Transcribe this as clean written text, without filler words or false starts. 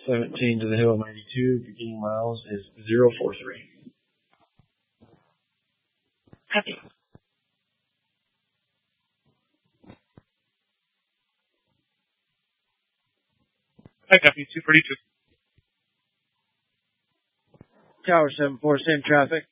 17 to the hill 92, beginning miles is 043. Copy. I copy 242. Tower 74, same traffic.